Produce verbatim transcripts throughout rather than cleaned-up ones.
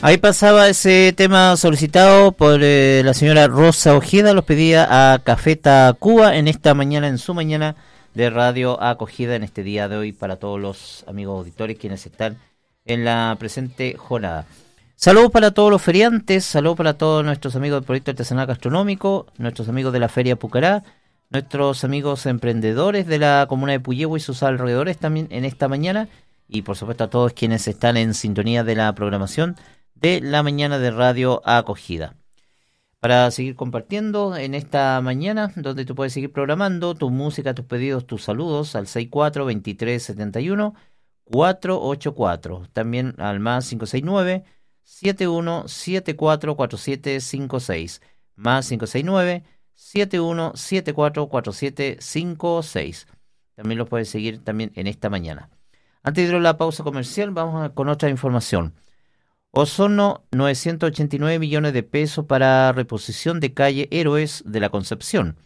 Ahí pasaba ese tema solicitado por eh, la señora Rosa Ojeda, los pedía a Café Tacuba en esta mañana, en su mañana de Radio Acogida, en este día de hoy, para todos los amigos auditores quienes están en la presente jornada. Saludos para todos los feriantes, saludos para todos nuestros amigos del Proyecto Artesanal Gastronómico, nuestros amigos de la Feria Pucará, nuestros amigos emprendedores de la comuna de Puyehue y sus alrededores también en esta mañana, y por supuesto a todos quienes están en sintonía de la programación de la mañana de Radio Acogida. Para seguir compartiendo en esta mañana, donde tú puedes seguir programando tu música, tus pedidos, tus saludos al seis cuatro, veintitrés, setenta y uno, cuatrocientos ochenta y cuatro. También al más cinco seis nueve, setenta y uno, setenta y cuatro, cuarenta y siete cincuenta y seis. Más cinco seis nueve, setenta y uno, setenta y cuatro, cuarenta y siete cincuenta y seis. También los puedes seguir también en esta mañana. Antes de ir a la pausa comercial, vamos a, con otra información. Osorno, novecientos ochenta y nueve millones de pesos para reposición de calle Héroes de la Concepción.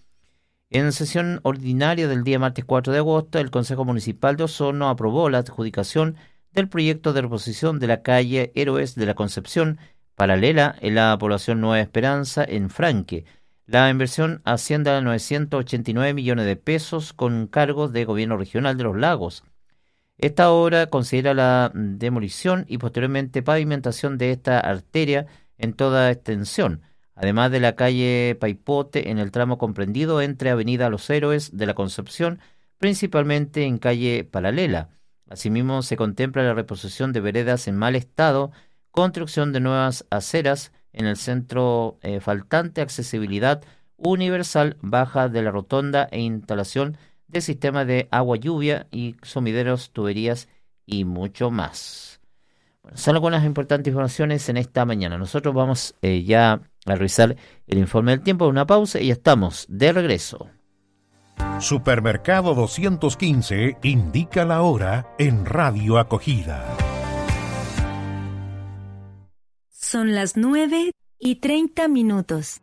En sesión ordinaria del día martes cuatro de agosto, el Consejo Municipal de Osorno aprobó la adjudicación del proyecto de reposición de la calle Héroes de la Concepción, paralela en la población Nueva Esperanza, en Franque. La inversión asciende a novecientos ochenta y nueve millones de pesos con cargos de Gobierno Regional de los Lagos. Esta obra considera la demolición y posteriormente pavimentación de esta arteria en toda extensión, además de la calle Paipote en el tramo comprendido entre Avenida Los Héroes de la Concepción, principalmente en calle paralela. Asimismo, se contempla la reposición de veredas en mal estado, construcción de nuevas aceras en el centro eh, faltante, accesibilidad universal, baja de la rotonda e instalación de sistemas de agua lluvia y sumideros, tuberías y mucho más. Bueno, son algunas importantes informaciones en esta mañana. Nosotros vamos eh, ya a revisar el informe del tiempo, una pausa y ya estamos de regreso. Supermercado doscientos quince indica la hora en Radio Acogida. Son las nueve y treinta minutos.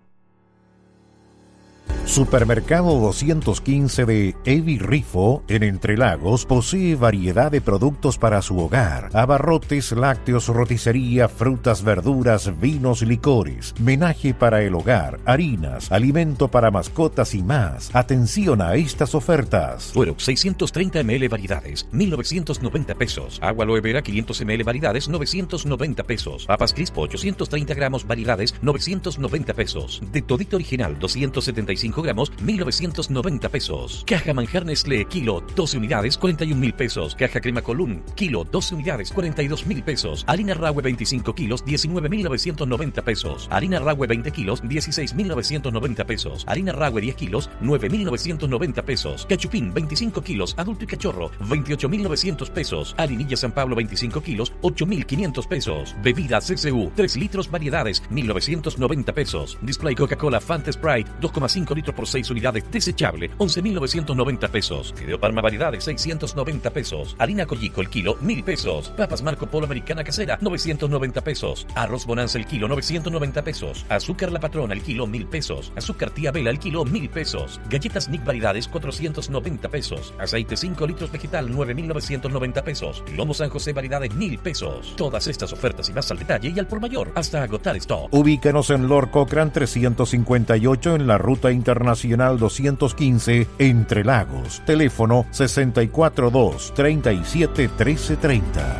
Supermercado doscientos quince de Evi Rifo, en Entre Lagos, posee variedad de productos para su hogar: abarrotes, lácteos, roticería, frutas, verduras, vinos, licores, menaje para el hogar, harinas, alimento para mascotas y más. Atención a estas ofertas. Duero, seiscientos treinta mililitros variedades, mil novecientos noventa pesos. Agua aloe vera, quinientos mililitros variedades, novecientos noventa pesos. Papas Crispo, ochocientos treinta gramos variedades, novecientos noventa pesos. De Todito Original, doscientos setenta y cinco gramos, mil novecientos noventa pesos. Caja Manjar Nestlé, kilo, doce unidades, cuarenta y un mil pesos. Caja Crema Colún, kilo, doce unidades, cuarenta y dos mil pesos. Harina Rahue veinticinco kilos, diecinueve mil novecientos noventa pesos. Harina Rahue veinte kilos, dieciséis mil novecientos noventa pesos. Harina Rahue diez kilos, nueve mil novecientos noventa pesos. Cachupín veinticinco kilos, adulto y cachorro, veintiocho mil novecientos pesos. Harinilla San Pablo veinticinco kilos, ocho mil quinientos pesos. Bebida C C U, tres litros variedades, mil novecientos noventa pesos. Display Coca-Cola Fanta Sprite, dos coma cinco litros por seis unidades, desechable, once mil novecientos noventa pesos. Fideo Parma variedades, seiscientos noventa pesos. Harina Collico el kilo, mil pesos. Papas Marco Polo Americana Casera, novecientos noventa pesos. Arroz Bonanza el kilo, novecientos noventa pesos. Azúcar La Patrona el kilo, mil pesos. Azúcar Tía Vela el kilo, mil pesos. Galletas Nick variedades, cuatrocientos noventa pesos. Aceite cinco litros vegetal, nueve mil novecientos noventa pesos. Lomo San José variedades, mil pesos. Todas estas ofertas y más al detalle y al por mayor hasta agotar stock. Ubícanos en Lord Cochrane trescientos cincuenta y ocho en la Ruta Internacional doscientos quince, Entre Lagos. Teléfono sesenta y cuatro dos, treinta y siete, trece treinta.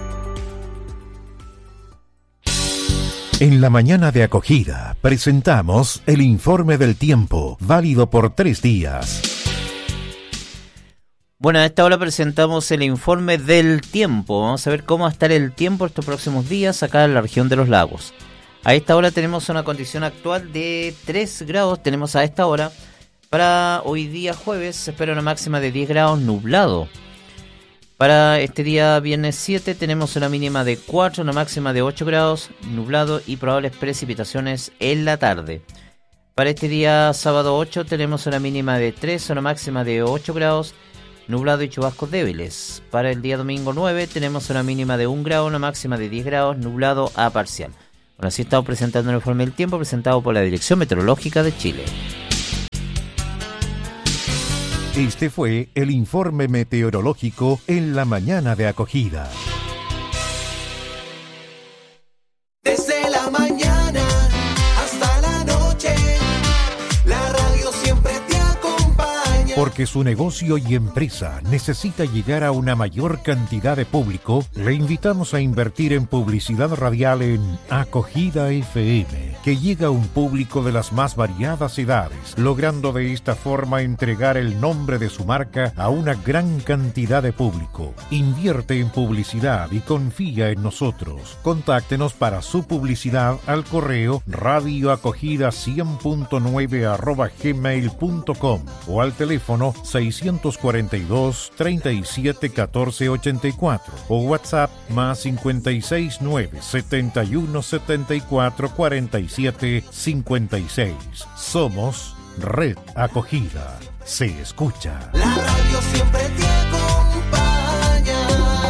En la mañana de Acogida presentamos el informe del tiempo, válido por tres días. Bueno, a esta hora presentamos el informe del tiempo. Vamos a ver cómo va a estar el tiempo estos próximos días acá en la región de los lagos. A esta hora tenemos una condición actual de tres grados, tenemos a esta hora. Para hoy día jueves se espera una máxima de diez grados, nublado. Para este día viernes siete tenemos una mínima de cuatro, una máxima de ocho grados, nublado y probables precipitaciones en la tarde. Para este día sábado ocho tenemos una mínima de tres, una máxima de ocho grados, nublado y chubascos débiles. Para el día domingo nueve tenemos una mínima de un grado, una máxima de diez grados, nublado a parcial. Bueno, así estamos presentando el informe del tiempo presentado por la Dirección Meteorológica de Chile. Este fue el informe meteorológico en la mañana de Acogida. la mañana hasta la noche, la radio siempre te acompaña. Porque su negocio y empresa necesita llegar a una mayor cantidad de público, le invitamos a invertir en publicidad radial en Acogida F M, que llega a un público de las más variadas edades, logrando de esta forma entregar el nombre de su marca a una gran cantidad de público. Invierte en publicidad y confía en nosotros. Contáctenos para su publicidad al correo radioacogida cien punto nueve arroba gmail punto com o al teléfono seiscientos cuarenta y dos, treinta y siete, catorce ochenta y cuatro o WhatsApp más cincuenta y seis nueve, setenta y uno, setenta y cuatro, cuarenta y siete, cincuenta y seis. Somos Red Acogida. Se escucha. La radio siempre te acompaña.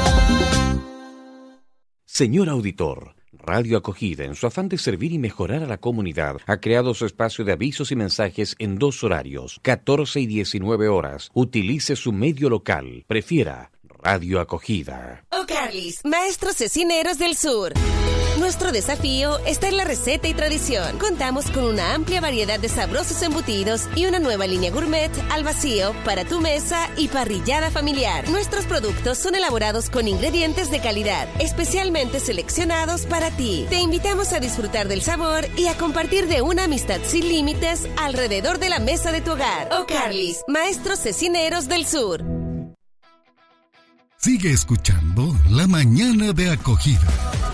Señor auditor, Radio Acogida, en su afán de servir y mejorar a la comunidad, ha creado su espacio de avisos y mensajes en dos horarios, catorce y diecinueve horas. Utilice su medio local. Prefiera Radio Acogida. O'Carly's, maestros cecineros del sur. Nuestro desafío está en la receta y tradición. Contamos con una amplia variedad de sabrosos embutidos y una nueva línea gourmet al vacío para tu mesa y parrillada familiar. Nuestros productos son elaborados con ingredientes de calidad, especialmente seleccionados para ti. Te invitamos a disfrutar del sabor y a compartir de una amistad sin límites alrededor de la mesa de tu hogar. O'Carly's, maestros cecineros del sur. Sigue escuchando La Mañana de Acogida.